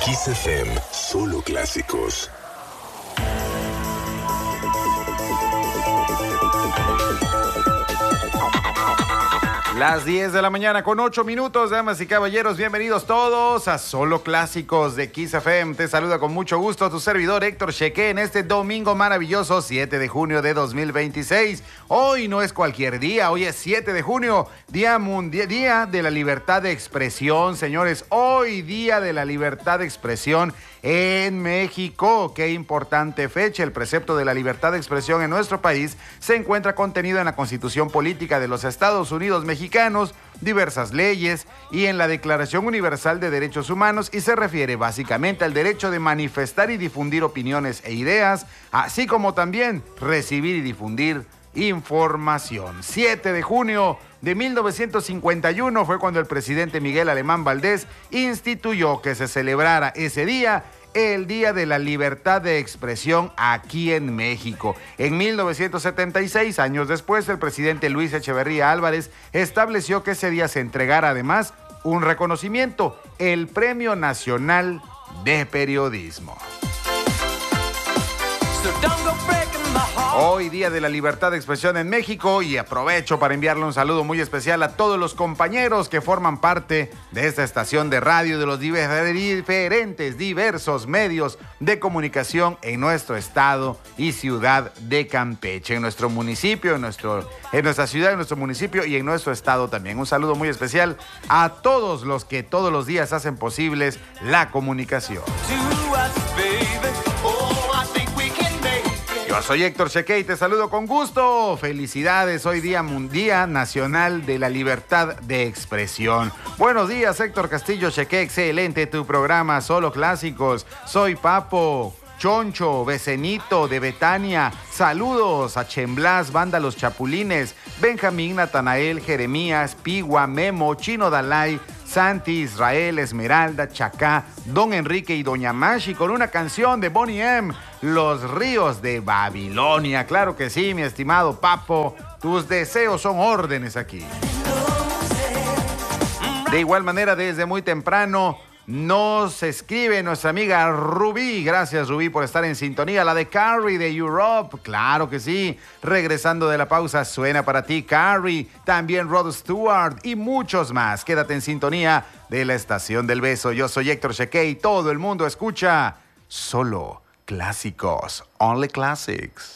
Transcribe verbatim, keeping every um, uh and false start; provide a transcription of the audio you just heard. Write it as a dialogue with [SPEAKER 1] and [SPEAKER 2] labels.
[SPEAKER 1] Kiss F M, solo clásicos.
[SPEAKER 2] Las diez de la mañana con ocho minutos, damas y caballeros, bienvenidos todos a Solo Clásicos de Kiss F M. Te saluda con mucho gusto tu servidor Héctor Cheque en este domingo maravilloso, siete de junio de dos mil veintiséis. Hoy no es cualquier día, hoy es siete de junio, día, mundial, día de la libertad de expresión, señores. Hoy día de la libertad de expresión en México. Qué importante fecha. El precepto de la libertad de expresión en nuestro país se encuentra contenido en la Constitución Política de los Estados Unidos Mexicanos, diversas leyes y en la Declaración Universal de Derechos Humanos, y se refiere básicamente al derecho de manifestar y difundir opiniones e ideas, así como también recibir y difundir información. siete de junio de mil novecientos cincuenta y uno fue cuando el presidente Miguel Alemán Valdés instituyó que se celebrara ese día, el Día de la Libertad de Expresión aquí en México. En mil novecientos setenta y seis, años después, el presidente Luis Echeverría Álvarez estableció que ese día se entregara además un reconocimiento, el Premio Nacional de Periodismo. Hoy día de la libertad de expresión en México, y aprovecho para enviarle un saludo muy especial a todos los compañeros que forman parte de esta estación de radio, de los diferentes, diversos medios de comunicación en nuestro estado y ciudad de Campeche, en nuestro municipio, en, nuestro, en nuestra ciudad, en nuestro municipio y en nuestro estado también. Un saludo muy especial a todos los que todos los días hacen posibles la comunicación. Yo soy Héctor Cheque y te saludo con gusto. Felicidades, hoy día Mundial Nacional de la Libertad de Expresión. Buenos días, Héctor Castillo Cheque, excelente tu programa Solo Clásicos. Soy Papo Choncho, Becenito de Betania. Saludos a Chemblas, Banda Los Chapulines, Benjamín, Natanael, Jeremías, Pigua, Memo, Chino Dalai, Santi, Israel, Esmeralda, Chacá, Don Enrique y Doña Mashi con una canción de Bonnie M, Los Ríos de Babilonia. Claro que sí, mi estimado Papo, tus deseos son órdenes aquí. De igual manera, desde muy temprano nos escribe nuestra amiga Rubí. Gracias, Rubí, por estar en sintonía. La de Carrie de Europe, claro que sí. Regresando de la pausa, suena para ti Carrie, también Rod Stewart y muchos más. Quédate en sintonía de la Estación del Beso. Yo soy Héctor Cheque y todo el mundo escucha Solo Clásicos, Only Classics.